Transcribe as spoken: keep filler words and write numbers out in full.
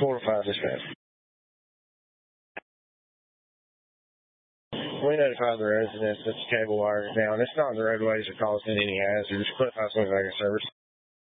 four to five dispatch. We notified the residents that the cable wire is down. It's not in the roadways or causing any hazards. Cliff House looks like a service.